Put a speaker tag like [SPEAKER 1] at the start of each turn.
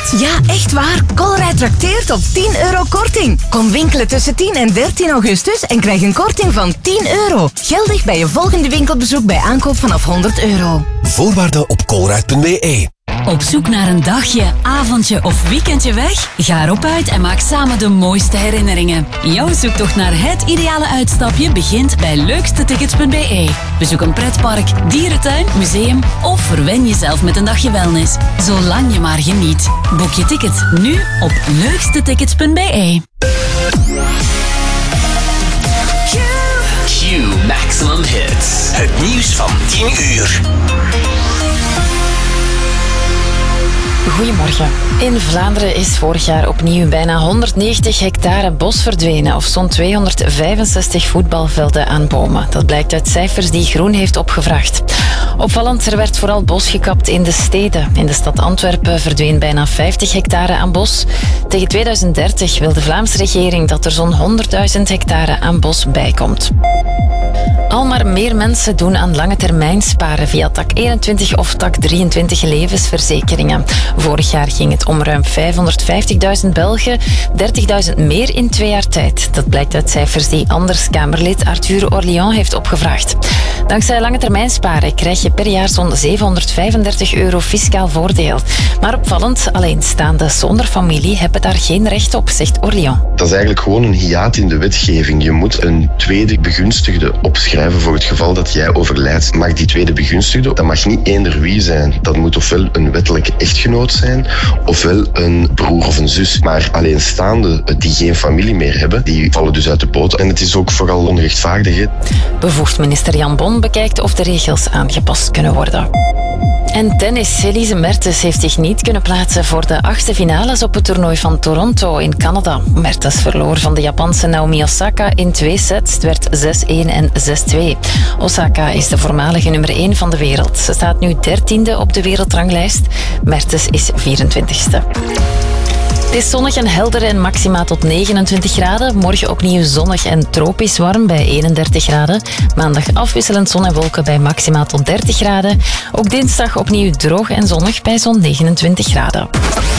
[SPEAKER 1] echt?
[SPEAKER 2] Ja, echt waar. Colruyt trakteert op €10 korting. Kom winkelen tussen 10 en 13 augustus en krijg een korting van €10. Geldig bij je volgende winkelbezoek bij aankoop vanaf €100.
[SPEAKER 3] Voorwaarden op colruyt.be.
[SPEAKER 4] Op zoek naar een dagje, avondje of weekendje weg? Ga erop uit en maak samen de mooiste herinneringen. Jouw zoektocht naar het ideale uitstapje begint bij leukstetickets.be. Bezoek een pretpark, dierentuin, museum of verwen jezelf met een dagje wellness. Zolang je maar geniet. Boek je ticket nu op leukstetickets.be.
[SPEAKER 3] Q Maximum Hits. Het nieuws van 10 uur.
[SPEAKER 5] Goedemorgen. In Vlaanderen is vorig jaar opnieuw bijna 190 hectare bos verdwenen, of zo'n 265 voetbalvelden aan bomen. Dat blijkt uit cijfers die Groen heeft opgevraagd. Opvallend, er werd vooral bos gekapt in de steden. In de stad Antwerpen verdween bijna 50 hectare aan bos. Tegen 2030 wil de Vlaamse regering dat er zo'n 100.000 hectare aan bos bijkomt. Al maar meer mensen doen aan lange termijn sparen via tak 21 of tak 23 levensverzekeringen. Vorig jaar ging het om ruim 550.000 Belgen, 30.000 meer in 2 jaar tijd. Dat blijkt uit cijfers die Anders Kamerlid Arthur Orléans heeft opgevraagd. Dankzij lange termijn sparen krijg je per jaar zo'n €735 fiscaal voordeel. Maar opvallend, alleenstaanden zonder familie hebben daar geen recht op, zegt Orléans.
[SPEAKER 6] Dat is eigenlijk gewoon een hiaat in de wetgeving. Je moet een tweede begunstigde opschrijven voor het geval dat jij overlijdt. Mag die tweede begunstigde, dat mag niet eender wie zijn. Dat moet ofwel een wettelijke echtgenoot zijn, ofwel een broer of een zus. Maar alleenstaanden die geen familie meer hebben, die vallen dus uit de boot. En het is ook vooral onrechtvaardig.
[SPEAKER 5] Bevoegd minister Jan Bon bekijkt of de regels aangepast kunnen worden. En tennis. Elise Mertens heeft zich niet kunnen plaatsen voor de 8e finales op het toernooi van Toronto in Canada. Mertens verloor van de Japanse Naomi Osaka in 2 sets. Het werd 6-1 en 6-2. Osaka is de voormalige nummer 1 van de wereld. Ze staat nu 13e op de wereldranglijst. Mertens is 24e. Het is zonnig en helder en maxima tot 29 graden. Morgen opnieuw zonnig en tropisch warm bij 31 graden. Maandag afwisselend zon en wolken bij maxima tot 30 graden. Ook dinsdag opnieuw droog en zonnig bij zo'n 29 graden.